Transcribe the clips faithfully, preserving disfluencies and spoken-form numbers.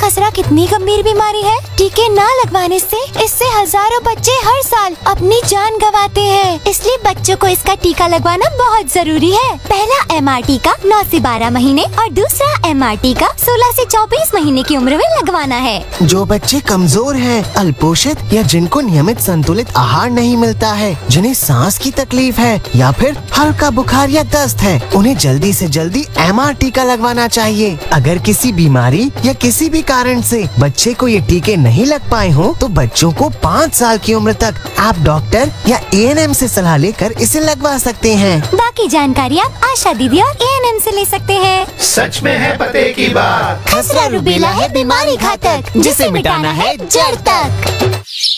खसरा कितनी गंभीर बीमारी है। टीके न लगवाने से इससे हजारों बच्चे हर साल अपनी जान गंवाते हैं। इसलिए बच्चों को इसका टीका लगवाना बहुत जरूरी है। पहला एम आर टीका नौ से बारह महीने और दूसरा एम आर टीका सोलह से चौबीस महीने की उम्र में लगवाना है। जो बच्चे कमजोर हैं, अल्पोषित या जिनको नियमित संतुलित आहार नहीं मिलता है, जिन्हें सांस की तकलीफ है या फिर हल्का बुखार या दस्त है, उन्हें जल्दी से जल्दी एम आर टीका लगवाना चाहिए। अगर किसी बीमारी या किसी भी कारण से बच्चे को ये टीके नहीं लग पाए हों, तो बच्चों को पाँच साल की उम्र तक आप डॉक्टर या ए एन एम से सलाह लेकर इसे लगवा सकते हैं। बाकी जानकारी आप आशा दीदी और ए एन एम से ले सकते हैं। सच में है पते की बात। खसरा रूबेला है बीमारी घातक, जिसे मिटाना है जड़ तक।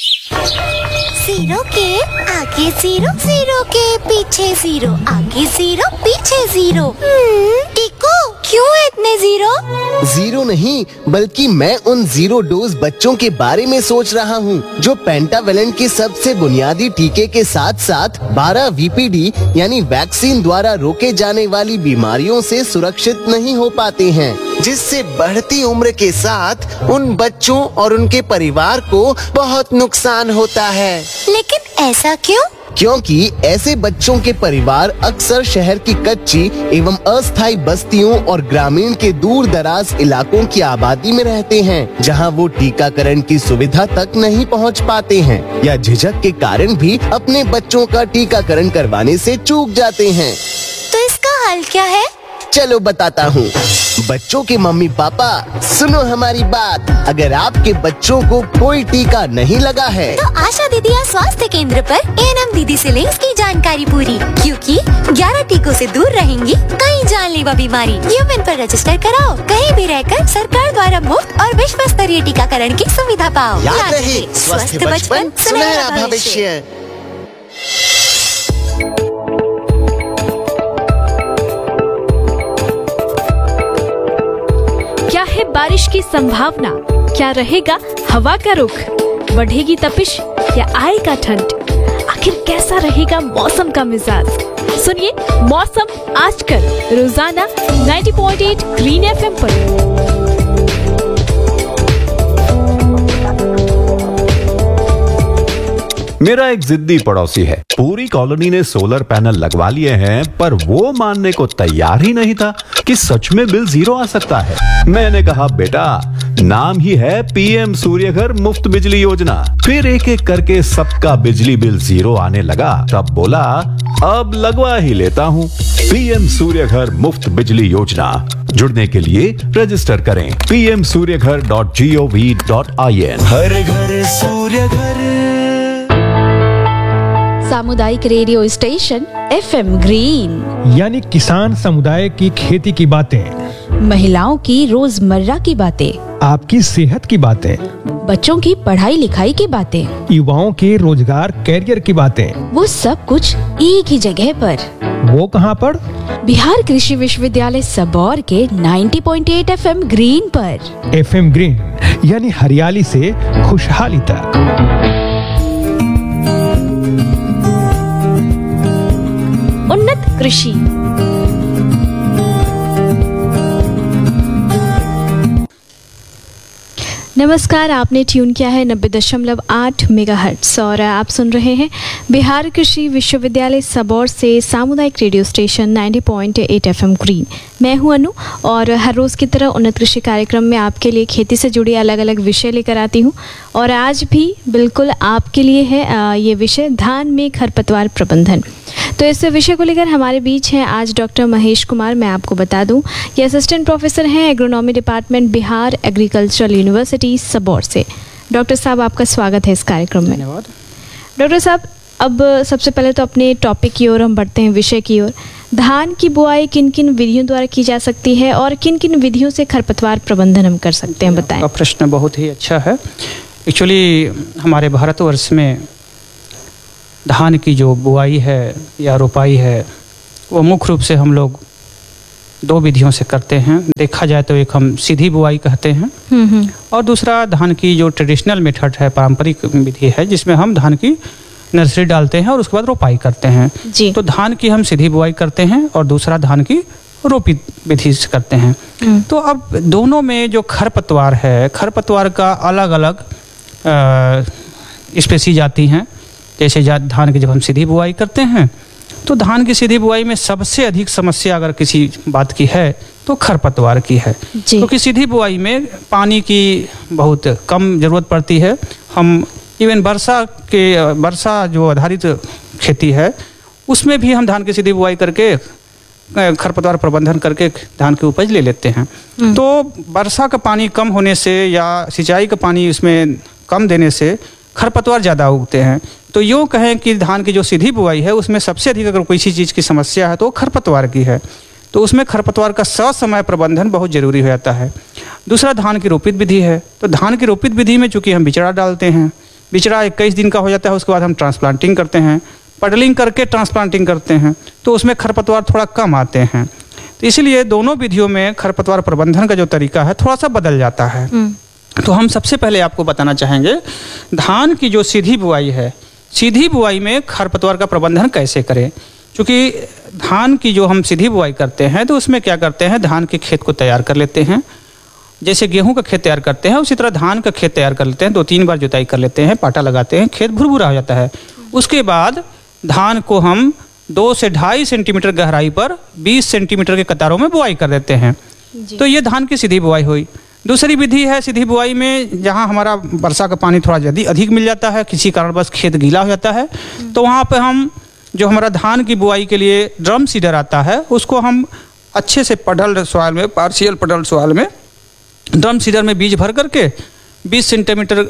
जीरो के आगे जीरो, जीरो के पीछे जीरो, आगे जीरो पीछे जीरो। टीको क्यों है इतने जीरो? जीरो नहीं, बल्कि मैं उन जीरो डोज बच्चों के बारे में सोच रहा हूँ, जो पेंटावेलेंट के सबसे बुनियादी टीके के साथ साथ बारह वी पी डी यानी वैक्सीन द्वारा रोके जाने वाली बीमारियों से सुरक्षित नहीं हो पाते हैं, जिससे बढ़ती उम्र के साथ उन बच्चों और उनके परिवार को बहुत नुकसान होता है। लेकिन ऐसा क्यों? क्योंकि ऐसे बच्चों के परिवार अक्सर शहर की कच्ची एवं अस्थायी बस्तियों और ग्रामीण के दूर दराज इलाकों की आबादी में रहते हैं, जहां वो टीकाकरण की सुविधा तक नहीं पहुंच पाते हैं या झिझक के कारण भी अपने बच्चों का टीकाकरण करवाने से चूक जाते हैं। तो इसका हल क्या है? चलो बताता हूँ। बच्चों के मम्मी पापा सुनो हमारी बात। अगर आपके बच्चों को कोई टीका नहीं लगा है, तो आशा दीदी या स्वास्थ्य केंद्र पर ए एन एम दीदी से लें इसकी जानकारी पूरी, क्योंकि ग्यारह टीकों से दूर रहेंगी कई जानलेवा बीमारी। यूएन पर रजिस्टर कराओ, कहीं भी रहकर सरकार द्वारा मुफ्त और विश्व स्तरीय टीकाकरण की सुविधा पाओ। याद रहे, स्वस्थ बचपन सुनहरा भविष्य। क्या है बारिश की संभावना? क्या रहेगा हवा का रुख? बढ़ेगी तपिश या आएगा ठंड? आखिर कैसा रहेगा मौसम का मिजाज? सुनिए मौसम आजकल रोजाना नब्बे पॉइंट आठ ग्रीन एफ एम पर। मेरा एक जिद्दी पड़ोसी है, पूरी कॉलोनी ने सोलर पैनल लगवा लिए हैं, पर वो मानने को तैयार ही नहीं था कि सच में बिल जीरो आ सकता है। मैंने कहा बेटा, नाम ही है पी एम सूर्यघर मुफ्त बिजली योजना। फिर एक एक करके सबका बिजली बिल जीरो आने लगा, तब बोला अब लगवा ही लेता हूँ। पी एम सूर्यघर मुफ्त बिजली योजना, जुड़ने के लिए रजिस्टर करें P M Surya Ghar dot G O V dot I N. हर घर सूर्यघर। सामुदायिक radio station F M green, यानी किसान समुदाय की खेती की बातें, महिलाओं की रोजमर्रा की बातें, आपकी सेहत की बातें, बच्चों की पढ़ाई लिखाई की बातें, युवाओं के रोजगार कैरियर की बातें, वो सब कुछ एक ही जगह पर। वो कहाँ पर? बिहार कृषि विश्वविद्यालय सबौर के नब्बे पॉइंट आठ एफ एम ग्रीन पर। एफ एम ग्रीन यानी हरियाली से खुशहाली तक। उन्नत कृषि। नमस्कार, आपने ट्यून किया है नब्बे दशमलव आठ मेगाहर्ट्ज और आप सुन रहे हैं बिहार कृषि विश्वविद्यालय सबौर से सामुदायिक रेडियो स्टेशन नब्बे पॉइंट आठ एफ एम ग्रीन। मैं हूं अनु और हर रोज़ की तरह उन्नत कृषि कार्यक्रम में आपके लिए खेती से जुड़ी अलग अलग विषय लेकर आती हूं और आज भी बिल्कुल आपके लिए है ये विषय धान में खरपतवार प्रबंधन। तो इस विषय को लेकर हमारे बीच हैं आज डॉक्टर महेश कुमार। मैं आपको बता दूं ये असिस्टेंट प्रोफेसर हैं agronomy department Bihar agricultural university Sabour से। डॉक्टर साहब, आपका स्वागत है इस कार्यक्रम में। धन्यवाद। डॉक्टर साहब, अब सबसे पहले तो अपने टॉपिक की ओर हम बढ़ते हैं, विषय की ओर। धान की बुआई किन किन विधियों द्वारा की जा सकती है और किन किन विधियों से खरपतवार प्रबंधन हम कर सकते हैं, बताएं। आपका प्रश्न बहुत ही अच्छा है। एक्चुअली हमारे भारतवर्ष में धान की जो बुआई है या रोपाई है वो मुख्य रूप से हम लोग दो विधियों से करते हैं। देखा जाए तो एक हम सीधी बुआई कहते हैं और दूसरा धान की जो ट्रेडिशनल मेथड है, पारंपरिक विधि है, जिसमें हम धान की नर्सरी डालते हैं और उसके बाद रोपाई करते हैं जी। तो धान की हम सीधी बुआई करते हैं और दूसरा धान की रोपित विधि से करते हैं। तो अब दोनों में जो खरपतवार है, खरपतवार का अलग अलग स्पेसीज आती हैं। जैसे धान की जब हम सीधी बुआई करते हैं तो धान की सीधी बुआई में सबसे अधिक समस्या अगर किसी बात की है तो खरपतवार की है, क्योंकि तो सीधी बुआई में पानी की बहुत कम ज़रूरत पड़ती है। हम इवन वर्षा के वर्षा जो आधारित खेती है उसमें भी हम धान की सीधी बुआई करके खरपतवार प्रबंधन करके धान की उपज ले लेते हैं। तो वर्षा का पानी कम होने से या सिंचाई का पानी उसमें कम देने से खरपतवार ज़्यादा उगते हैं। तो यूँ कहें कि धान की जो सीधी बुआई है उसमें सबसे अधिक अगर कोई सी चीज़ की समस्या है तो खरपतवार की है। तो उसमें खरपतवार का ससमय प्रबंधन बहुत जरूरी हो जाता है। दूसरा धान की रोपित विधि है। तो धान की रोपित विधि में चूँकि हम बिचड़ा डालते हैं, बिचड़ा इक्कीस दिन का हो जाता है, उसके बाद हम ट्रांसप्लांटिंग करते हैं, पडलिंग करके ट्रांसप्लांटिंग करते हैं, तो उसमें खरपतवार थोड़ा कम आते हैं। तो इसलिए दोनों विधियों में खरपतवार प्रबंधन का जो तरीका है थोड़ा सा बदल जाता है। तो हम सबसे पहले आपको बताना चाहेंगे धान की जो सीधी बुआई है, सीधी बुआई में खरपतवार का प्रबंधन कैसे करें। क्योंकि धान की जो हम सीधी बुआई करते हैं तो उसमें क्या करते हैं, धान के खेत को तैयार कर लेते हैं। जैसे गेहूं का खेत तैयार करते हैं उसी तरह धान का खेत तैयार कर लेते हैं, दो तीन बार जुताई कर लेते हैं, पाटा लगाते हैं, खेत भुरभुरा हो जाता है। उसके बाद धान को हम दो से ढाई सेंटीमीटर गहराई पर बीस सेंटीमीटर के कतारों में बुआई कर देते हैं। तो ये धान की सीधी बुआई हुई। दूसरी विधि है सीधी बुआई में जहाँ हमारा वर्षा का पानी थोड़ा यदि अधिक मिल जाता है, किसी कारणवश खेत गीला हो जाता है, तो वहाँ पे हम जो हमारा धान की बुआई के लिए ड्रम सीडर आता है उसको हम अच्छे से पडल सॉइल में, पार्शियल पडल सॉइल में ड्रम सीडर में बीज भर करके बीस सेंटीमीटर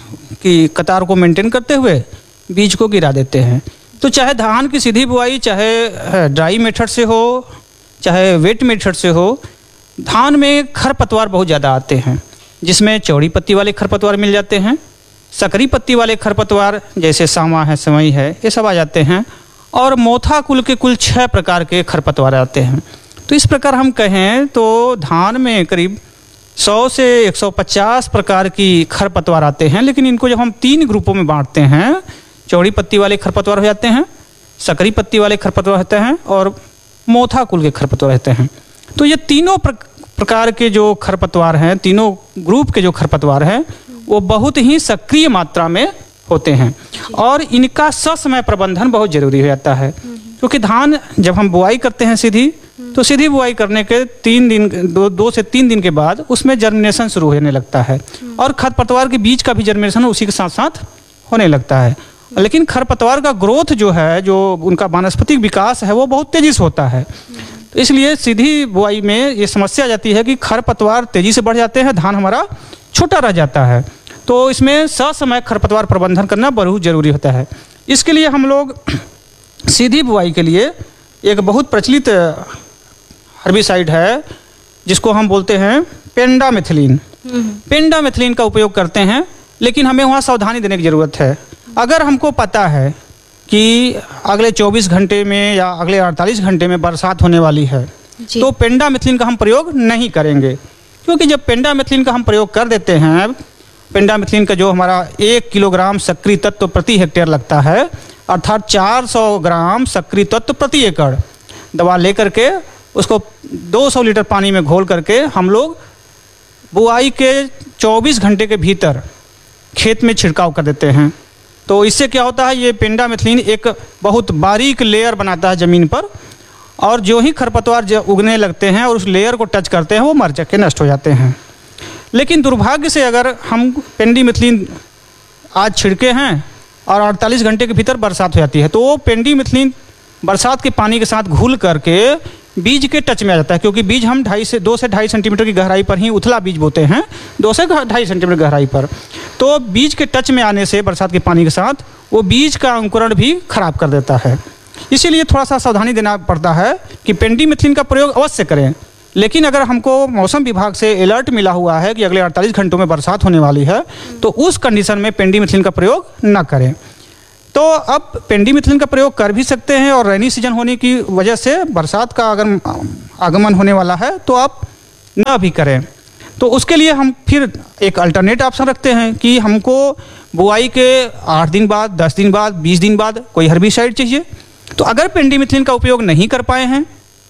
की कतार को मेंटेन करते हुए बीज को गिरा देते हैं। तो चाहे धान की सीधी बुआई चाहे ड्राई मेथड से हो चाहे वेट मेथड से हो, धान में खरपतवार बहुत ज़्यादा आते हैं, जिसमें चौड़ी पत्ती वाले खरपतवार मिल जाते हैं, सकरी पत्ती वाले खरपतवार जैसे सामा है, समई है, ये सब आ जाते हैं, और मोथा कुल के कुल छः प्रकार के खरपतवार आते हैं। तो इस प्रकार हम कहें तो धान में करीब सौ से एक सौ पचास प्रकार की खरपतवार आते हैं। लेकिन इनको जब हम तीन ग्रुपों में बांटते हैं, चौड़ी पत्ती वाले खरपतवार हो जाते हैं, सकरी पत्ती वाले खरपतवार होते हैं और मोथा कुल के खरपतवार रहते हैं। तो ये तीनों प्रकार के जो खरपतवार हैं, तीनों ग्रुप के जो खरपतवार हैं वो बहुत ही सक्रिय मात्रा में होते हैं और इनका ससमय प्रबंधन बहुत जरूरी हो जाता है। क्योंकि धान जब हम बुआई करते हैं सीधी, तो सीधी बुआई करने के तीन दिन दो, दो से तीन दिन के बाद उसमें जर्मिनेशन शुरू होने लगता है और खरपतवार के बीज का भी जर्मिनेशन उसी के साथ साथ होने लगता है। लेकिन खरपतवार का ग्रोथ जो है, जो उनका वानस्पतिक विकास है, वो बहुत तेजी से होता है। तो इसलिए सीधी बुआई में ये समस्या आ जाती है कि खरपतवार तेजी से बढ़ जाते हैं, धान हमारा छोटा रह जाता है। तो इसमें ससमय खरपतवार प्रबंधन करना बहुत जरूरी होता है। इसके लिए हम लोग सीधी बुआई के लिए एक बहुत प्रचलित हर्बिसाइड है जिसको हम बोलते हैं पेंडामेथिलीन। पेंडामेथिलीन का उपयोग करते हैं, लेकिन हमें वहाँ सावधानी देने की ज़रूरत है। अगर हमको पता है कि अगले चौबीस घंटे में या अगले अड़तालीस घंटे में बरसात होने वाली है, तो पेंडामेथिलीन का हम प्रयोग नहीं करेंगे। क्योंकि जब पेंडामेथिलीन का हम प्रयोग कर देते हैं, पेंडामेथिलीन का जो हमारा एक किलोग्राम सक्रिय तत्व प्रति हेक्टेयर लगता है, अर्थात चार सौ ग्राम सक्रिय तत्व प्रति एकड़ दवा लेकर के उसको दो सौ लीटर पानी में घोल करके हम लोग बुआई के चौबीस घंटे के भीतर खेत में छिड़काव कर देते हैं। तो इससे क्या होता है, ये पेंडामेथिलीन एक बहुत बारीक लेयर बनाता है ज़मीन पर, और जो ही खरपतवार जो उगने लगते हैं और उस लेयर को टच करते हैं वो मर जाके नष्ट हो जाते हैं। लेकिन दुर्भाग्य से अगर हम पेंडामेथिलीन आज छिड़के हैं और अड़तालीस घंटे के भीतर बरसात हो जाती है, तो वो पेंडामेथिलीन बरसात के पानी के साथ घुल करके बीज के टच में आ जाता है। क्योंकि बीज हम ढाई से दो से ढाई सेंटीमीटर की गहराई पर ही उथला बीज बोते हैं, दो से ढाई सेंटीमीटर गहराई पर। तो बीज के टच में आने से बरसात के पानी के साथ वो बीज का अंकुरण भी खराब कर देता है। इसीलिए थोड़ा सा सावधानी देना पड़ता है कि पेंडामेथिलीन का प्रयोग अवश्य करें। लेकिन अगर हमको मौसम विभाग से अलर्ट मिला हुआ है कि अगले अड़तालीस घंटों में बरसात होने वाली है, तो उस कंडीशन में पेंडामेथिलीन का प्रयोग न करें। तो अब पेंडामेथिलीन का प्रयोग कर भी सकते हैं, और रेनी सीजन होने की वजह से बरसात का अगर आगमन होने वाला है तो आप न भी करें। तो उसके लिए हम फिर एक अल्टरनेट ऑप्शन रखते हैं कि हमको बुआई के आठ दिन बाद, दस दिन बाद, बीस दिन बाद कोई हर्बिसाइड चाहिए। तो अगर पेंडामेथिलीन का उपयोग नहीं कर पाए हैं,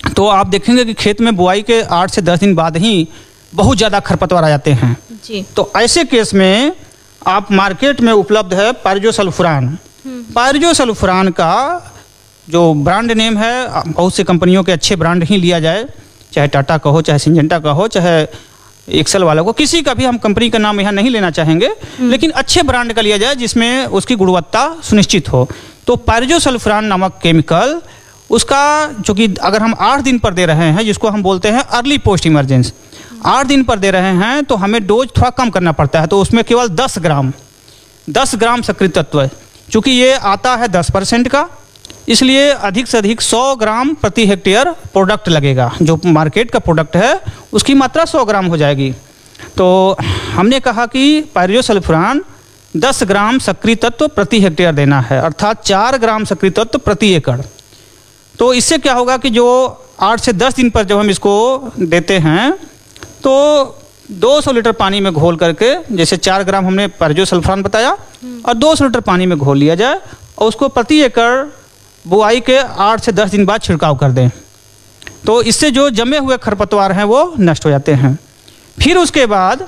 तो आप देखेंगे कि खेत में बुआई के आठ से दस दिन बाद ही बहुत ज़्यादा खरपतवार आ जाते हैं जी। तो ऐसे केस में आप मार्केट में उपलब्ध है पायरजोसल्फुरान। पायरजोसल्फुरान का जो ब्रांड नेम है, बहुत सी कंपनियों के अच्छे ब्रांड ही लिया जाए, चाहे टाटा का हो, चाहे सिंजेंटा का हो, चाहे एक्सेल वाला को, किसी का भी हम कंपनी का नाम यहाँ नहीं लेना चाहेंगे, लेकिन अच्छे ब्रांड का लिया जाए जिसमें उसकी गुणवत्ता सुनिश्चित हो। तो पायरजोसल्फुरान नामक केमिकल, उसका जो कि अगर हम आठ दिन पर दे रहे हैं, जिसको हम बोलते हैं अर्ली पोस्ट इमरजेंस, आठ दिन पर दे रहे हैं, तो हमें डोज थोड़ा कम करना पड़ता है। तो उसमें केवल दस ग्राम दस ग्राम सक्रिय तत्व है। चूँकि ये आता है दस परसेंट का, इसलिए अधिक से अधिक सौ ग्राम प्रति हेक्टेयर प्रोडक्ट लगेगा। जो मार्केट का प्रोडक्ट है उसकी मात्रा सौ ग्राम हो जाएगी। तो हमने कहा कि पायरजोसल्फुरान दस ग्राम सक्रिय तत्व प्रति हेक्टेयर देना है, अर्थात चार ग्राम सक्रिय तत्व प्रति एकड़। तो इससे क्या होगा कि जो आठ से दस दिन पर जब हम इसको देते हैं तो दो सौ लीटर पानी में घोल करके, जैसे चार ग्राम हमने पायरजोसल्फुरान बताया, और दो सौ लीटर पानी में घोल लिया जाए और उसको प्रति एकड़ बुआई के आठ से दस दिन बाद छिड़काव कर दें। तो इससे जो जमे हुए खरपतवार हैं वो नष्ट हो जाते हैं। फिर उसके बाद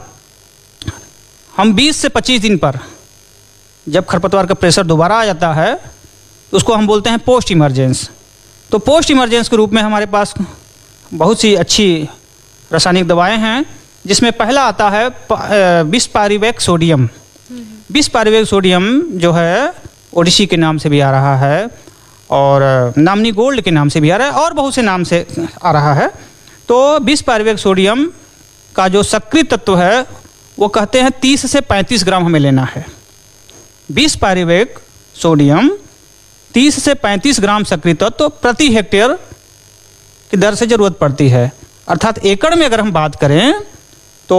हम बीस से पच्चीस दिन पर जब खरपतवार का प्रेशर दोबारा आ जाता है तो उसको हम बोलते हैं पोस्ट इमरजेंस। तो पोस्ट इमरजेंस के रूप में हमारे पास बहुत सी अच्छी रासायनिक दवाएं हैं, जिसमें पहला आता है बिस पायरिवेक सोडियम। बिस पायरिवेक सोडियम जो है ओडिसी के नाम से भी आ रहा है और नामनी गोल्ड के नाम से भी आ रहा है और बहुत से नाम से आ रहा है। तो बिस पायरिवेक सोडियम का जो सक्रिय तत्व है वो कहते हैं तीस से पैंतीस ग्राम हमें लेना है। बिस पायरिवेक सोडियम तीस से पैंतीस ग्राम सक्रिय तत्व प्रति हेक्टेयर की दर से ज़रूरत पड़ती है। अर्थात एकड़ में अगर हम बात करें तो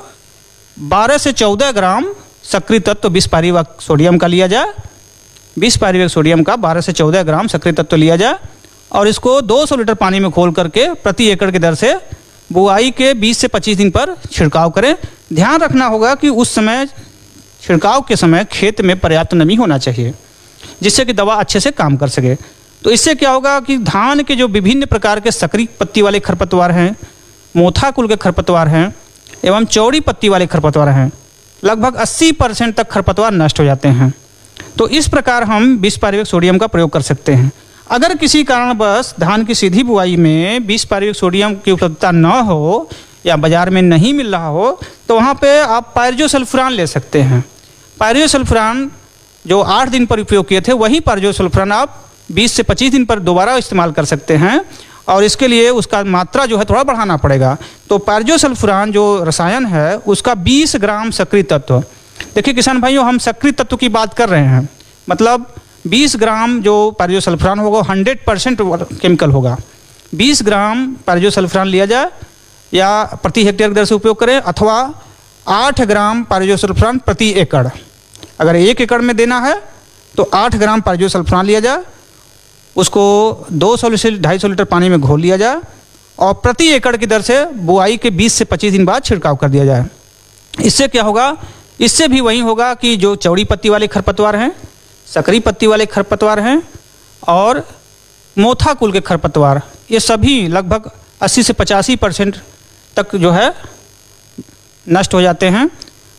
बारह से चौदह ग्राम सक्रिय तत्व बिस पायरिवेक सोडियम का लिया जाए। बिस पायरिवेक सोडियम का बारह से चौदह ग्राम सक्रिय तत्व लिया जाए और इसको दो सौ लीटर पानी में घोल करके प्रति एकड़ की दर से बुआई के बीस से पच्चीस दिन पर छिड़काव करें। ध्यान रखना होगा कि उस समय छिड़काव के समय खेत में पर्याप्त नमी होना चाहिए, जिससे कि दवा अच्छे से काम कर सके। तो इससे क्या होगा कि धान के जो विभिन्न प्रकार के सक्रिय पत्ती वाले खरपतवार हैं, मोथा कुल के खरपतवार हैं एवं चौड़ी पत्ती वाले खरपतवार हैं, लगभग अस्सी परसेंट तक खरपतवार नष्ट हो जाते हैं। तो इस प्रकार हम बिस पायरिवेक सोडियम का प्रयोग कर सकते हैं। अगर किसी कारणवश धान की सीधी बुआई में बिस पायरिवेक सोडियम की उपलब्धता न हो या बाजार में नहीं मिल रहा हो तो वहाँ पे आप पायरजोसल्फुरान ले सकते हैं। पायरजोसल्फुरान जो आठ दिन पर उपयोग किए थे वही पायरजोसल्फुरान आप बीस से पच्चीस दिन पर दोबारा इस्तेमाल कर सकते हैं और इसके लिए उसका मात्रा जो है थोड़ा बढ़ाना पड़ेगा। तो पायरजोसल्फुरान जो रसायन है उसका बीस ग्राम सक्रिय तत्व, देखिए किसान भाइयों हम सक्रिय तत्व की बात कर रहे हैं, मतलब बीस ग्राम जो पायरजोसल्फुरान होगा हंड्रेड परसेंट केमिकल होगा। बीस ग्राम पायरजोसल्फुरान लिया जाए या प्रति हेक्टेयर की दर से उपयोग करें, अथवा आठ ग्राम पायरजोसल्फुरान प्रति एकड़। अगर एक एकड़ में देना है तो आठ ग्राम पायरजोसल्फुरान लिया जाए, उसको दो सौ से ढाई सौ लीटर पानी में घोल लिया जाए और प्रति एकड़ की दर से बुआई के बीस से पच्चीस दिन बाद छिड़काव कर दिया जाए। इससे क्या होगा, इससे भी वही होगा कि जो चौड़ी पत्ती वाले खरपतवार हैं, सकरी पत्ती वाले खरपतवार हैं और मोथा कुल के खरपतवार, ये सभी लगभग अस्सी से पचासी परसेंट तक जो है नष्ट हो जाते हैं।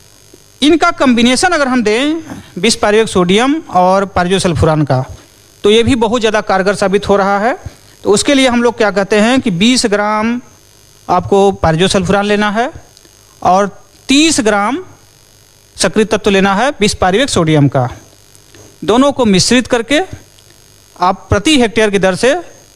इनका कम्बिनेशन अगर हम दें बिस पायरिवेक सोडियम और पायरजोसल्फुरान का तो ये भी बहुत ज़्यादा कारगर साबित हो रहा है। तो उसके लिए हम लोग क्या कहते हैं कि बीस ग्राम आपको पायरजोसल्फुरान लेना है और तीस ग्राम सक्रिय तत्व लेना है बिस पायरिवेक सोडियम का। दोनों को मिश्रित करके आप प्रति हेक्टेयर की दर से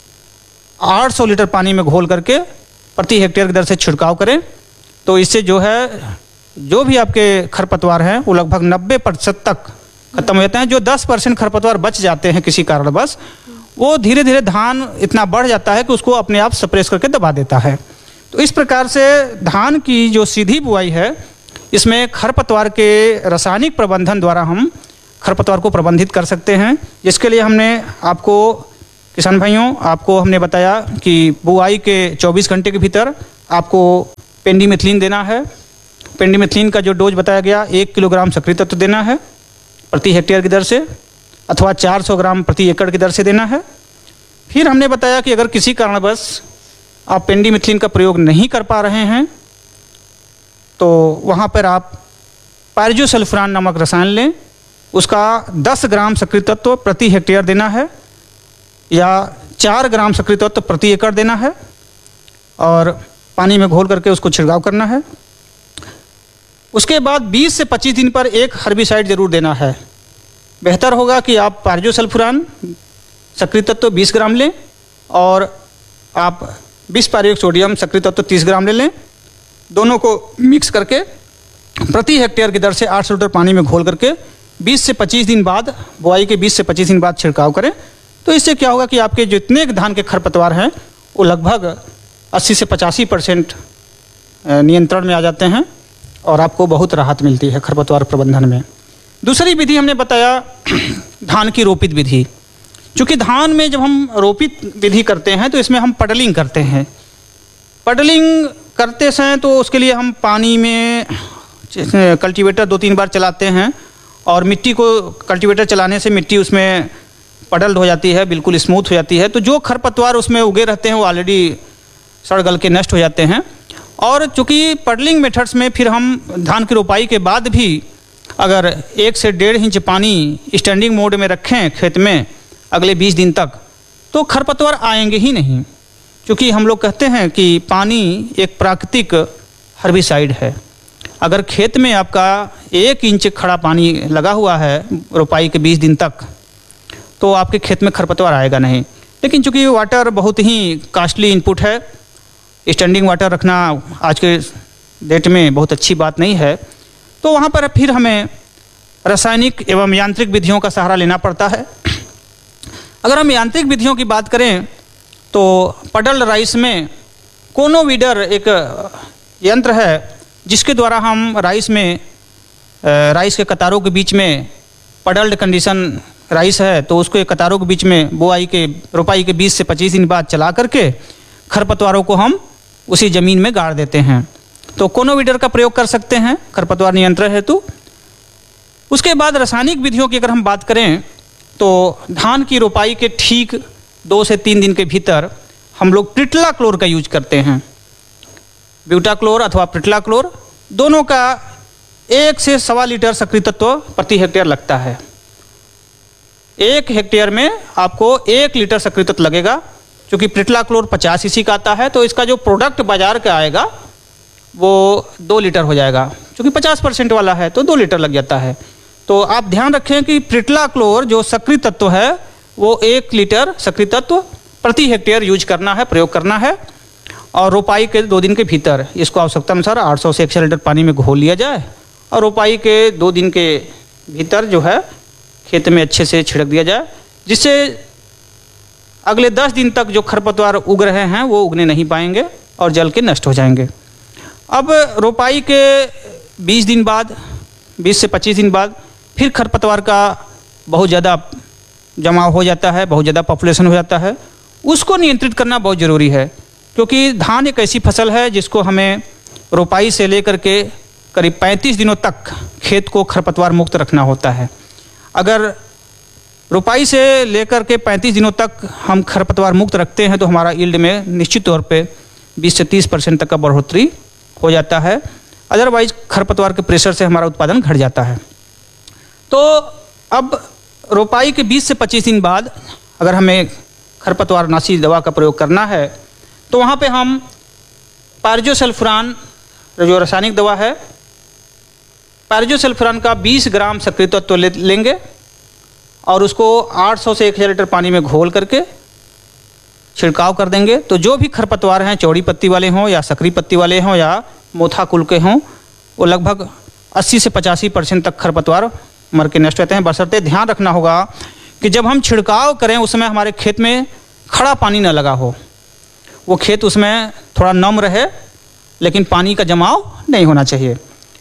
आठ सौ लीटर पानी में घोल करके प्रति हेक्टेयर की दर से छिड़काव करें। तो इससे जो है जो भी आपके खरपतवार हैं वो लगभग नब्बे प्रतिशत तक खत्म हो जाते हैं। जो दस परसेंट खरपतवार बच जाते हैं किसी कारणवश, वो धीरे धीरे धान इतना बढ़ जाता है कि उसको अपने आप सप्रेस करके दबा देता है। तो इस प्रकार से धान की जो सीधी बुआई है इसमें खरपतवार के रासायनिक प्रबंधन द्वारा हम खरपतवार को प्रबंधित कर सकते हैं। जिसके लिए हमने आपको किसान भाइयों आपको हमने बताया कि बुआई के चौबीस घंटे के भीतर आपको पेंडिमेथिलीन देना है। पेंडिमेथिलीन का जो डोज बताया गया एक किलोग्राम सक्रिय तत्व देना है प्रति हेक्टेयर की दर से, अथवा चार सौ ग्राम प्रति एकड़ की दर से देना है। फिर हमने बताया कि अगर किसी कारणवश आप पेंडिमिथिलिन का प्रयोग नहीं कर पा रहे हैं तो वहाँ पर आप पायरजोसल्फुरान नामक रसायन लें। उसका दस ग्राम सक्रिय तत्व प्रति हेक्टेयर देना है या चार ग्राम सक्रिय तत्व प्रति एकड़ देना है और पानी में घोल करके उसको छिड़काव करना है। उसके बाद बीस से पच्चीस दिन पर एक हर्बिसाइड जरूर देना है। बेहतर होगा कि आप पायरजोसल्फुरान सक्रिय तत्व बीस ग्राम लें और आप बीस पायरुवेट सोडियम सक्रिय तत्व तीस ग्राम ले लें। दोनों को मिक्स करके प्रति हेक्टेयर की दर से आठ सौ लीटर पानी में घोल करके बीस से पच्चीस दिन बाद, बुआई के बीस से पच्चीस दिन बाद छिड़काव करें। तो इससे क्या होगा कि आपके जितने धान के खरपतवार हैं वो लगभग अस्सी से पचासी परसेंट नियंत्रण में आ जाते हैं और आपको बहुत राहत मिलती है खरपतवार प्रबंधन में। दूसरी विधि हमने बताया धान की रोपित विधि। चूँकि धान में जब हम रोपित विधि करते हैं तो इसमें हम पडलिंग करते हैं। पडलिंग करते समय तो उसके लिए हम पानी में कल्टीवेटर दो तीन बार चलाते हैं और मिट्टी को कल्टीवेटर चलाने से मिट्टी उसमें पडल्ड हो जाती है, बिल्कुल स्मूथ हो जाती है। तो जो खरपतवार उसमें उगे रहते हैं वो ऑलरेडी सड़ गल के नष्ट हो जाते हैं। और चूँकि पडलिंग मेथड्स में फिर हम धान की रोपाई के बाद भी अगर एक से डेढ़ इंच पानी स्टैंडिंग मोड में रखें खेत में अगले बीस दिन तक तो खरपतवार आएंगे ही नहीं। क्योंकि हम लोग कहते हैं कि पानी एक प्राकृतिक हर्बिसाइड है। अगर खेत में आपका एक इंच खड़ा पानी लगा हुआ है रोपाई के बीस दिन तक तो आपके खेत में खरपतवार आएगा नहीं। लेकिन चूँकि वाटर बहुत ही कॉस्टली इनपुट है, स्टैंडिंग वाटर रखना आज के डेट में बहुत अच्छी बात नहीं है, तो वहाँ पर फिर हमें रासायनिक एवं यांत्रिक विधियों का सहारा लेना पड़ता है। अगर हम यांत्रिक विधियों की बात करें तो पडल्ड राइस में कोनोवीडर एक यंत्र है जिसके द्वारा हम राइस में राइस के कतारों के बीच में पडल्ड कंडीशन राइस है तो उसको एक कतारों के बीच में बुआई के रोपाई के बीस से पच्चीस दिन बाद चला करके खरपतवारों को हम उसी ज़मीन में गाड़ देते हैं। तो कोनोवीडर का प्रयोग कर सकते हैं खरपतवार नियंत्रण हेतु। उसके बाद रासायनिक विधियों की अगर हम बात करें तो धान की रोपाई के ठीक दो से तीन दिन के भीतर हम लोग प्रिटलाक्लोर का यूज करते हैं। ब्यूटाक्लोर अथवा प्रिटलाक्लोर दोनों का एक से सवा लीटर सक्रिय तत्व प्रति हेक्टेयर लगता है। एक हेक्टेयर में आपको एक लीटर सक्रिय तत्व लगेगा। क्योंकि प्रिटलाक्लोर पचास सीसी का आता है तो इसका जो प्रोडक्ट बाजार का आएगा वो दो लीटर हो जाएगा। क्योंकि पचास परसेंट वाला है तो दो लीटर लग जाता है। तो आप ध्यान रखें कि प्रिटलाक्लोर जो सक्रिय तत्व है वो एक लीटर सक्रिय तत्व प्रति हेक्टेयर यूज करना है, प्रयोग करना है। और रोपाई के दो दिन के भीतर इसको आवश्यकता अनुसार आठ सौ से एक सौ लीटर पानी में घोल लिया जाए और रोपाई के दो दिन के भीतर जो है खेत में अच्छे से छिड़क दिया जाए, जिससे अगले दस दिन तक जो खरपतवार उग रहे हैं वो उगने नहीं पाएंगे और जल के नष्ट हो जाएंगे। अब रोपाई के बीस दिन बाद, बीस से पच्चीस दिन बाद फिर खरपतवार का बहुत ज़्यादा जमाव हो जाता है, बहुत ज़्यादा पॉपुलेशन हो जाता है। उसको नियंत्रित करना बहुत ज़रूरी है क्योंकि धान एक ऐसी फसल है जिसको हमें रोपाई से लेकर के करीब पैंतीस दिनों तक खेत को खरपतवार मुक्त रखना होता है। अगर रोपाई से लेकर के पैंतीस दिनों तक हम खरपतवार मुक्त रखते हैं तो हमारा यील्ड में निश्चित तौर पे बीस से तीस परसेंट तक का बढ़ोतरी हो जाता है। अदरवाइज खरपतवार के प्रेशर से हमारा उत्पादन घट जाता है। तो अब रोपाई के बीस से पच्चीस दिन बाद अगर हमें खरपतवार नाशी दवा का प्रयोग करना है तो वहाँ पे हम पायरजोसल्फुरान जो रासायनिक दवा है, पायरजोसल्फुरान का बीस ग्राम सक्रिय तत्व ले लेंगे और उसको आठ सौ से एक हज़ार लीटर पानी में घोल करके छिड़काव कर देंगे। तो जो भी खरपतवार हैं, चौड़ी पत्ती वाले हों या सकरी पत्ती वाले हों या मोथा कुल के हों, वो लगभग अस्सी से पचासी परसेंट तक खरपतवार मर के नष्ट रहते हैं। बशर्ते ध्यान रखना होगा कि जब हम छिड़काव करें उस समय हमारे खेत में खड़ा पानी न लगा हो, वो खेत उसमें थोड़ा नम रहे लेकिन पानी का जमाव नहीं होना चाहिए।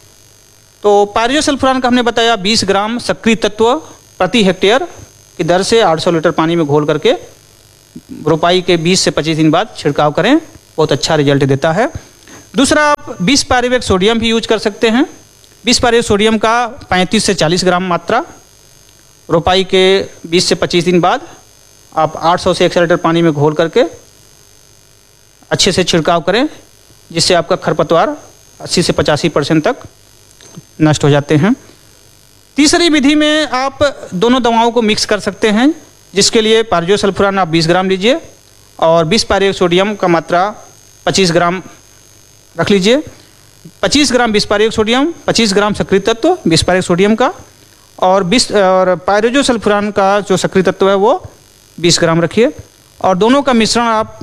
तो पायरजोसल्फुरान का हमने बताया बीस ग्राम सक्रिय तत्व प्रति हेक्टेयर की दर से आठ सौ लीटर पानी में घोल करके रोपाई के बीस से पच्चीस दिन बाद छिड़काव करें, बहुत अच्छा रिजल्ट देता है। दूसरा, आप बीस पायरुवेट सोडियम भी यूज कर सकते हैं। बीस पायरुवेट सोडियम का पैंतीस से चालीस ग्राम मात्रा रोपाई के बीस से पच्चीस दिन बाद आप आठ सौ से एक सौ लीटर पानी में घोल करके अच्छे से छिड़काव करें, जिससे आपका खरपतवार अस्सी से पचासी परसेंट तक नष्ट हो जाते हैं। तीसरी विधि में आप दोनों दवाओं को मिक्स कर सकते हैं, जिसके लिए पारजोसल्फुरान आप बीस ग्राम लीजिए और बीस पायरेट सोडियम का मात्रा पच्चीस ग्राम रख लीजिए। पच्चीस ग्राम बीस पायरेट सोडियम, पच्चीस ग्राम सक्रिय तत्व बीस पायरेट सोडियम का, और बीस और पायरोजोसल्फुरान का जो सक्रिय तत्व है वो बीस ग्राम रखिए, और दोनों का मिश्रण आप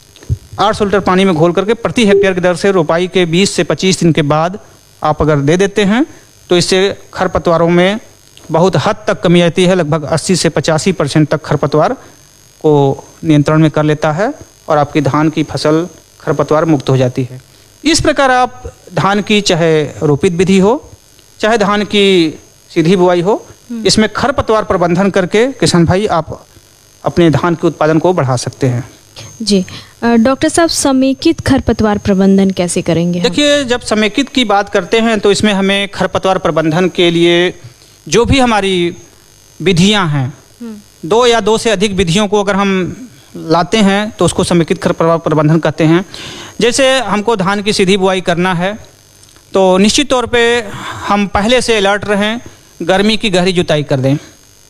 आठ सौ लीटर पानी में घोल करके प्रति हेक्टेयर की दर से रोपाई के बीस से पच्चीस दिन के बाद आप अगर दे देते हैं तो इससे खरपतवारों में बहुत हद तक कमी आती है। लगभग अस्सी से पचासी परसेंट तक खरपतवार को नियंत्रण में कर लेता है और आपकी धान की फसल खरपतवार मुक्त हो जाती है। इस प्रकार आप धान की चाहे रोपित विधि हो चाहे धान की सीधी बुआई हो, इसमें खरपतवार प्रबंधन करके किसान भाई आप अपने धान के उत्पादन को बढ़ा सकते हैं। जी डॉक्टर साहब, समेकित खरपतवार प्रबंधन कैसे करेंगे? देखिए, जब समेकित की बात करते हैं तो इसमें हमें खरपतवार प्रबंधन के लिए जो भी हमारी विधियां हैं, दो या दो से अधिक विधियों को अगर हम लाते हैं तो उसको समेकित खरपतवार प्रबंधन कहते हैं। जैसे हमको धान की सीधी बुआई करना है तो निश्चित तौर पे हम पहले से अलर्ट रहें, गर्मी की गहरी जुताई कर दें।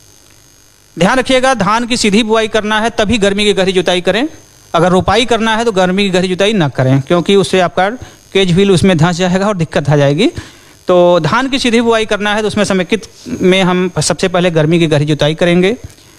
ध्यान रखिएगा, धान की सीधी बुआई करना है तभी गर्मी की गहरी जुताई करें। अगर रोपाई करना है तो गर्मी की गहरी जुताई ना करें, क्योंकि उससे आपका केज व्हील उसमें धंस जाएगा और दिक्कत आ जाएगी। तो धान की सीधी बुआई करना है तो उसमें समेकित में हम सबसे पहले गर्मी की गहरी जुताई करेंगे,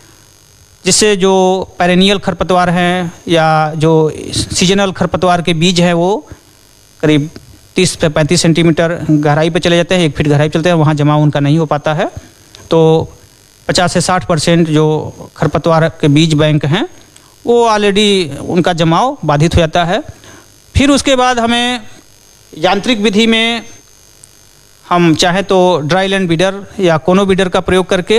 जिससे जो पेरेनियल खरपतवार हैं या जो सीजनल खरपतवार के बीज हैं वो करीब तीस से पैंतीस सेंटीमीटर गहराई पे चले जाते हैं, एक फीट गहराई चलते हैं, वहाँ जमाव उनका नहीं हो पाता है। तो पचास से साठ परसेंट जो खरपतवार के बीज बैंक हैं वो ऑलरेडी उनका जमाव बाधित हो जाता है। फिर उसके बाद हमें यांत्रिक विधि में हम चाहे तो ड्राई लैंड बीडर या कोनो बीडर का प्रयोग करके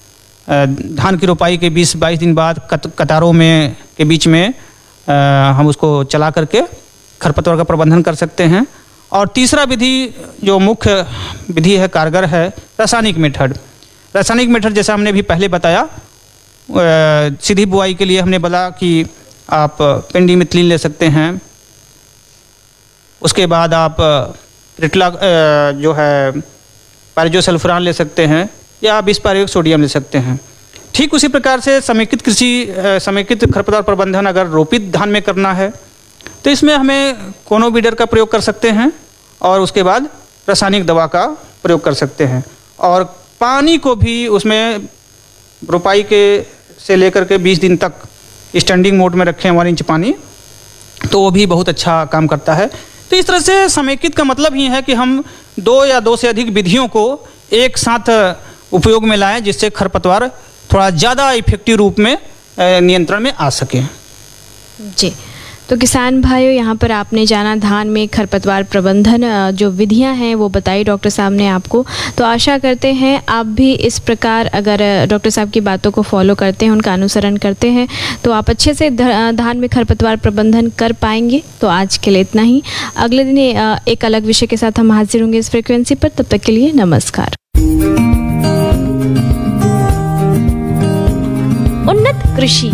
धान की रोपाई के बीस बाईस दिन बाद कत, कतारों में के बीच में आ, हम उसको चला करके खरपतवार का प्रबंधन कर सकते हैं। और तीसरा विधि जो मुख्य विधि है, कारगर है, रासायनिक मेथड। रासायनिक मेथड जैसा हमने भी पहले बताया, सीधी बुआई के लिए हमने बोला कि आप पेंडिमिथिलिन ले सकते हैं, उसके बाद आप रिटला जो है पायरोजोसल्फुरान ले सकते हैं या बीस पायरेट सोडियम ले सकते हैं। ठीक उसी प्रकार से समेकित कृषि समेकित खरपतवार प्रबंधन अगर रोपित धान में करना है तो इसमें हमें कोनो बीडर का प्रयोग कर सकते हैं और उसके बाद रासायनिक दवा का प्रयोग कर सकते हैं। और पानी को भी उसमें रोपाई के से लेकर के बीस दिन तक स्टैंडिंग मोड में रखें वन इंच पानी, तो वो भी बहुत अच्छा काम करता है। तो इस तरह से समेकित का मतलब ही है कि हम दो या दो से अधिक विधियों को एक साथ उपयोग में लाएं, जिससे खरपतवार थोड़ा ज़्यादा इफेक्टिव रूप में नियंत्रण में आ सके। जी, तो किसान भाइयों, यहाँ पर आपने जाना धान में खरपतवार प्रबंधन जो विधियाँ हैं वो बताई डॉक्टर साहब ने आपको। तो आशा करते हैं आप भी इस प्रकार अगर डॉक्टर साहब की बातों को फॉलो करते हैं, उनका अनुसरण करते हैं, तो आप अच्छे से धान में खरपतवार प्रबंधन कर पाएंगे। तो आज के लिए इतना ही, अगले दिन एक अलग विषय के साथ हम हाजिर होंगे इस फ्रिक्वेंसी पर। तब तक के लिए नमस्कार। उन्नत कृषि।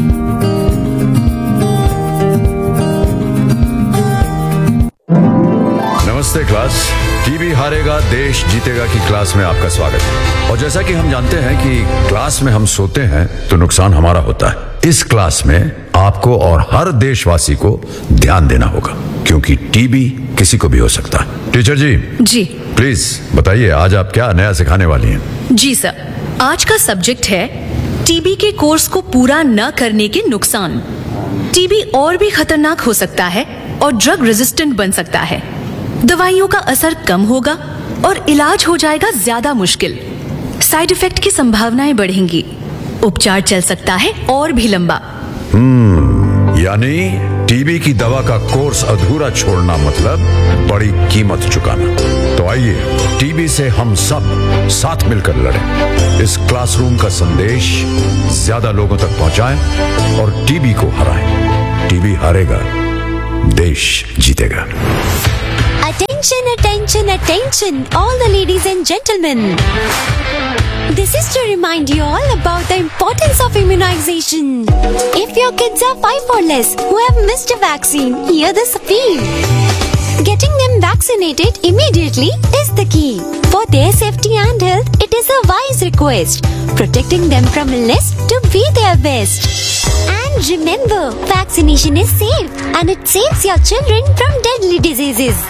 नमस्ते क्लास, टीबी हारेगा देश जीतेगा की क्लास में आपका स्वागत है। और जैसा कि हम जानते हैं कि क्लास में हम सोते हैं तो नुकसान हमारा होता है। इस क्लास में आपको और हर देशवासी को ध्यान देना होगा, क्योंकि टीबी किसी को भी हो सकता है। टीचर जी जी प्लीज बताइए, आज आप क्या नया सिखाने वाली हैं? जी सर, आज का सब्जेक्ट है टीबी के कोर्स को पूरा न करने के नुकसान। टीबी और भी खतरनाक हो सकता है और ड्रग रेजिस्टेंट बन सकता है। दवाइयों का असर कम होगा और इलाज हो जाएगा ज्यादा मुश्किल। साइड इफेक्ट की संभावनाएं बढ़ेंगी। उपचार चल सकता है और भी लंबा। हम्म, यानी टीबी की दवा का कोर्स अधूरा छोड़ना मतलब बड़ी कीमत चुकाना। तो आइए टीबी से हम सब साथ मिलकर लड़ें। इस क्लासरूम का संदेश ज्यादा लोगों तक पहुंचाएं और टीबी को हराएं। टीबी हारेगा, देश जीतेगा। Attention, attention, attention, all the ladies and gentlemen. This is to remind you all about the importance of immunization. If your kids are five or less who have missed a vaccine, hear this appeal. Getting them vaccinated immediately is the key. For their safety and health, it is a wise request. Protecting them from illness to be their best. And remember, vaccination is safe and it saves your children from deadly diseases.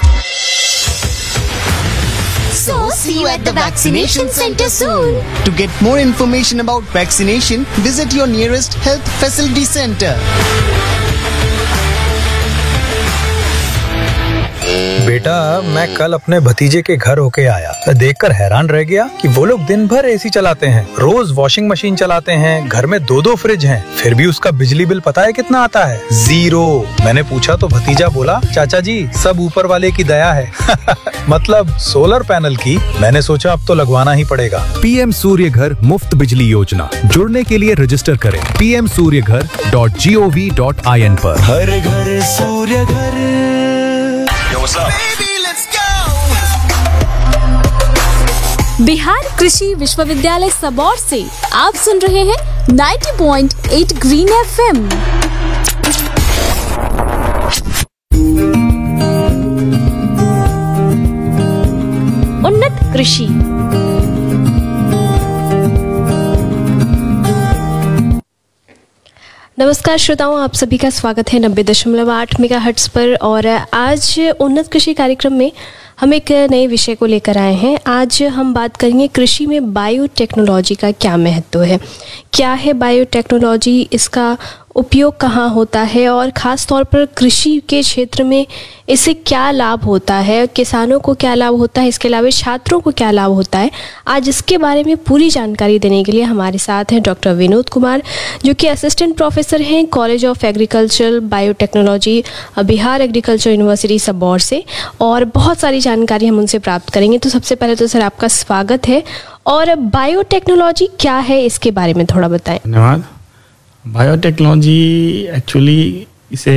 So, see you at the vaccination center soon. To get more information about vaccination, visit your nearest health facility center. बेटा, मैं कल अपने भतीजे के घर होके आया, देखकर हैरान रह गया कि वो लोग दिन भर एसी चलाते हैं, रोज वॉशिंग मशीन चलाते हैं, घर में दो दो फ्रिज हैं, फिर भी उसका बिजली बिल पता है कितना आता है? जीरो। मैंने पूछा तो भतीजा बोला, चाचा जी सब ऊपर वाले की दया है। मतलब सोलर पैनल की। मैंने सोचा अब तो लगवाना ही पड़ेगा। पीएम सूर्य घर मुफ्त बिजली योजना, जुड़ने के लिए रजिस्टर करें पी एम सूर्य घर dot G O V dot I N पर। हर घर सूर्य घर। बिहार कृषि विश्वविद्यालय सबौर से आप सुन रहे हैं नब्बे पॉइंट आठ ग्रीन एफएम। उन्नत कृषि। नमस्कार श्रोताओं, आप सभी का स्वागत है नब्बे दशमलव आठ मेगा हर्ट्स पर। और आज उन्नत कृषि कार्यक्रम में हम एक नए विषय को लेकर आए हैं। आज हम बात करेंगे कृषि में बायोटेक्नोलॉजी का क्या महत्व है, क्या है बायोटेक्नोलॉजी, इसका उपयोग कहाँ होता है और ख़ास तौर पर कृषि के क्षेत्र में इससे क्या लाभ होता है, किसानों को क्या लाभ होता है, इसके अलावा छात्रों को क्या लाभ होता है। आज इसके बारे में पूरी जानकारी देने के लिए हमारे साथ हैं डॉक्टर विनोद कुमार, जो कि असिस्टेंट प्रोफेसर हैं college of agricultural biotechnology, Bihar agriculture university Sabour से, और बहुत सारी जानकारी हम उनसे प्राप्त करेंगे। तो सबसे पहले तो सर आपका स्वागत है, और बायोटेक्नोलॉजी क्या है इसके बारे में थोड़ा बताएं। धन्यवाद। बायोटेक्नोलॉजी एक्चुअली इसे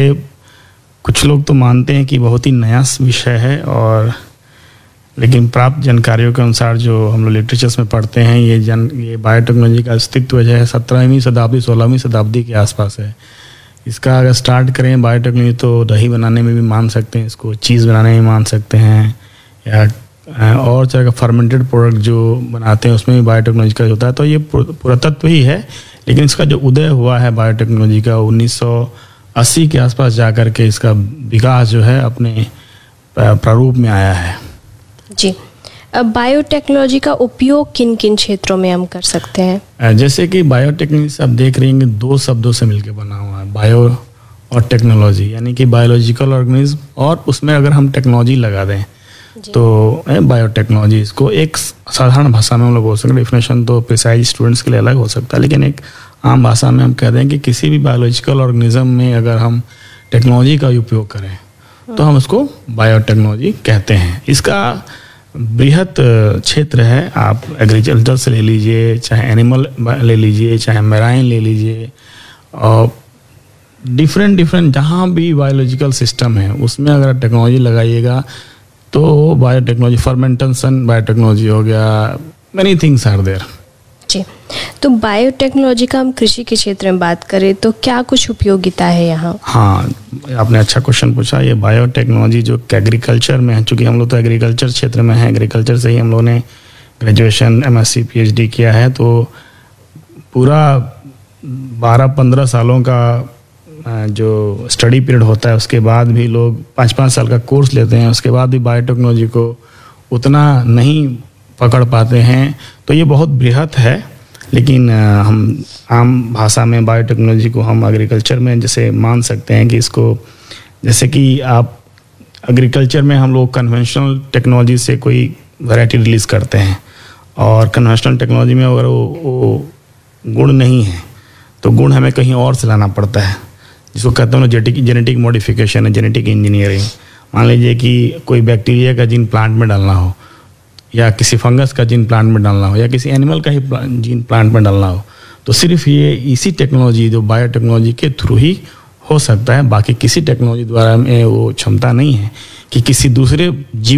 कुछ लोग तो मानते हैं कि बहुत ही नया विषय है, और लेकिन प्राप्त जानकारियों के अनुसार जो हम लोग लिटरेचर्स में पढ़ते हैं, ये जन ये बायोटेक्नोलॉजी का अस्तित्व जो है सत्रहवीं शताब्दी सोलहवीं शताब्दी के आसपास है। इसका अगर स्टार्ट करें बायोटेक्नोलॉजी तो दही बनाने में भी मान सकते हैं, इसको चीज़ बनाने में मान सकते हैं, या और तरह का फर्मेंटेड प्रोडक्ट जो बनाते हैं उसमें भी बायोटेक्नोलॉजी का होता है। तो ये पुरातत्व ही है, लेकिन इसका जो उदय हुआ है बायोटेक्नोलॉजी का उन्नीस सौ अस्सी के आसपास जाकर के इसका विकास जो है अपने प्रारूप में आया है। जी, अब बायोटेक्नोलॉजी का उपयोग किन किन क्षेत्रों में हम कर सकते हैं? जैसे कि बायोटेक्नोलॉजी से आप देख रहे हैं दो शब्दों से मिलकर बना हुआ है, बायो और टेक्नोलॉजी, यानी कि बायोलॉजिकल ऑर्गेनिज्म, और उसमें अगर हम टेक्नोलॉजी लगा दें तो बायोटेक्नोलॉजी। इसको एक साधारण भाषा में हम लोग बोल सकते हैं, डेफिनेशन तो प्रिसाइज स्टूडेंट्स के लिए अलग हो सकता है, लेकिन एक आम भाषा में हम कह दें कि किसी भी बायोलॉजिकल ऑर्गेनिज्म में अगर हम टेक्नोलॉजी का उपयोग करें तो हम उसको बायोटेक्नोलॉजी कहते हैं। इसका बृहत क्षेत्र है, आप एग्रीकल्चर से ले लीजिए, चाहे एनिमल ले लीजिए, चाहे मेराइन ले लीजिए, और डिफरेंट डिफरेंट जहाँ भी बायोलॉजिकल सिस्टम है उसमें अगर टेक्नोलॉजी लगाइएगा तो बायोटेक्नोलॉजी, फर्मेंटेशन बायोटेक्नोलॉजी हो गया, मैनी थिंग्स आर देयर। जी, तो बायोटेक्नोलॉजी का हम कृषि के क्षेत्र में बात करें तो क्या कुछ उपयोगिता है यहाँ? हाँ, आपने अच्छा क्वेश्चन पूछा। ये बायोटेक्नोलॉजी जो एग्रीकल्चर में है, चूँकि हम लोग तो एग्रीकल्चर क्षेत्र में हैं, एग्रीकल्चर से ही हम लोगों ने ग्रेजुएशन एमएससी पीएचडी किया है, तो पूरा बारह पंद्रह सालों का जो स्टडी पीरियड होता है उसके बाद भी लोग पाँच पाँच साल का कोर्स लेते हैं, उसके बाद भी बायोटेक्नोलॉजी को उतना नहीं पकड़ पाते हैं। तो ये बहुत बृहत है, लेकिन हम आम भाषा में बायोटेक्नोलॉजी को हम एग्रीकल्चर में जैसे मान सकते हैं कि इसको, जैसे कि आप एग्रीकल्चर में हम लोग कन्वेंशनल टेक्नोलॉजी से कोई वैरायटी रिलीज़ करते हैं, और कन्वेंशनल टेक्नोलॉजी में अगर वो, वो गुण नहीं है तो गुण हमें कहीं और से लाना पड़ता है, जिसको कहते हैं जेनेटिक जेनेटिक मॉडिफिकेशन है, जेनेटिक इंजीनियरिंग। मान लीजिए कि कोई बैक्टीरिया का जीन प्लांट में डालना हो, या किसी फंगस का जीन प्लांट में डालना हो, या किसी एनिमल का ही जीन प्लांट में डालना हो, तो सिर्फ ये इसी टेक्नोलॉजी जो बायोटेक्नोलॉजी के थ्रू ही हो सकता है। बाकी किसी टेक्नोलॉजी द्वारा में वो क्षमता नहीं है कि किसी दूसरे जीव